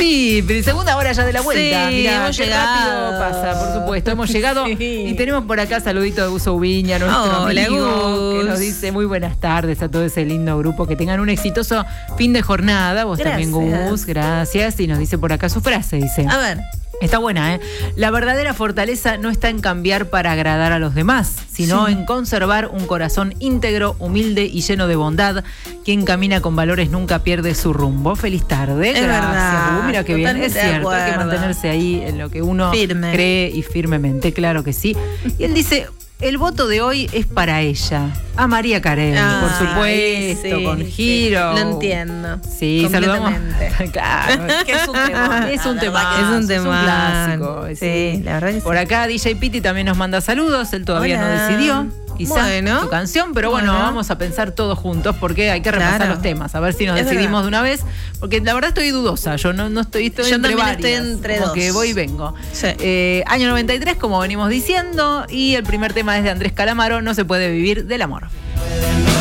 Sí, pero segunda hora ya de la vuelta. Sí, Mirá, hemos qué llegado. rápido pasa, por supuesto. Hemos llegado Sí. y tenemos por acá saludito de Guso Ubiña, nuestro Hola, amigo, que Gus. nos dice muy buenas tardes a todo ese lindo grupo. Que tengan un exitoso fin de jornada. Vos también, Gracias. Gus, gracias. Y nos dice por acá su frase, dice. A ver. Está buena, ¿eh? La verdadera fortaleza no está en cambiar para agradar a los demás, sino en conservar un corazón íntegro, humilde y lleno de bondad. Quien camina con valores nunca pierde su rumbo. Feliz tarde. Es verdad, Mira qué bien. Es totalmente de cierto, hay que acuerdo. mantenerse ahí en lo que uno Firme. cree y firmemente, claro que sí. Y él dice... El voto de hoy es para ella, a María Carey, por supuesto, sí, con sí. giro. Lo entiendo. Sí, saludamos. Completamente. Claro, Que es un tema. es un La tema, verdad que es un tema. clásico. Sí, la verdad que Por sí. acá DJ Piti también nos manda saludos, él todavía no Hola. decidió. Quizá Bueno. su canción, pero bueno, Bueno. vamos a pensar todos juntos porque hay que repasar Claro. los temas, a ver si nos Es decidimos verdad. de una vez, porque la verdad estoy dudosa, yo no estoy Yo entre también varias, estoy entre como dos. que voy y vengo. Sí. Año 93, como venimos diciendo, y el primer tema es de Andrés Calamaro, No se puede vivir del amor.